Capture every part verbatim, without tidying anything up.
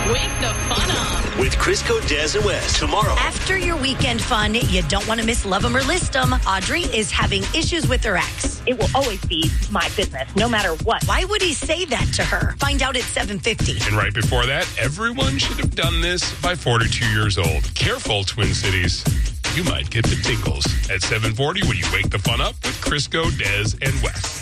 Wake the fun up with Crisco, Des, and Wes tomorrow. After your weekend fun, you don't want to miss Love 'em or List 'em. Audrey is having issues with her ex. It will always be my business, no matter what. Why would he say that to her? Find out at seven fifty. And right before that, everyone should have done this by forty-two years old. Careful, Twin Cities. You might get the tingles at seven forty when you wake the fun up with Crisco, Des, and Wes.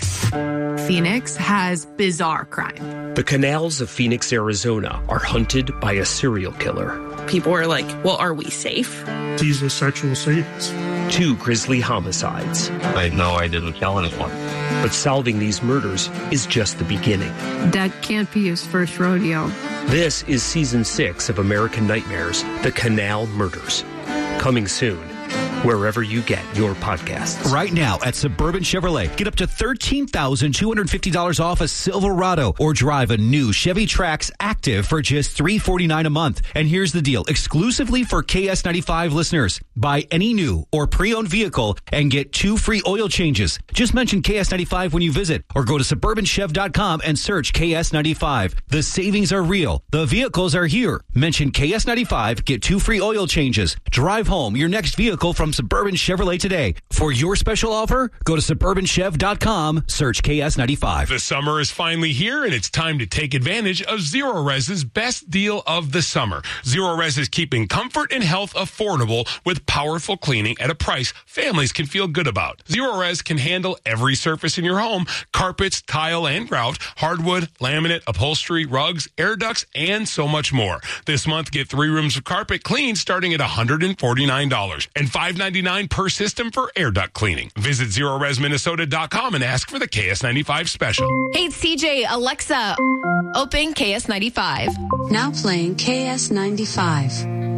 Phoenix has bizarre crime. The canals of Phoenix, Arizona are hunted by a serial killer. People are like, well, are we safe? He's a sexual sadist. Two grisly homicides. I know I didn't kill anyone. But solving these murders is just the beginning. That can't be his first rodeo. This is season six of American Nightmares, The Canal Murders. Coming soon, wherever you get your podcasts. Right now at Suburban Chevrolet, get up to thirteen thousand two hundred fifty dollars off a Silverado or drive a new Chevy Trax Active for just three hundred forty-nine dollars a month. And here's the deal. Exclusively for K S ninety-five listeners, buy any new or pre-owned vehicle and get two free oil changes. Just mention K S ninety-five when you visit or go to suburban chev dot com and search K S ninety-five. The savings are real. The vehicles are here. Mention K S ninety-five, get two free oil changes. Drive home your next vehicle from Suburban Chevrolet today. For your special offer, go to suburban chev dot com, search K S ninety-five. The summer is finally here, and it's time to take advantage of Zero Res's best deal of the summer. Zero Res is keeping comfort and health affordable with powerful cleaning at a price families can feel good about. Zero Res can handle every surface in your home: carpets, tile, and grout, hardwood, laminate, upholstery, rugs, air ducts, and so much more. This month, get three rooms of carpet cleaned starting at one hundred forty-nine dollars and five ninety-nine per system for air duct cleaning. Visit zero res minnesota dot com and ask for the K S ninety-five special. Hey, it's C J. Alexa, open K S ninety-five. Now playing K S ninety-five.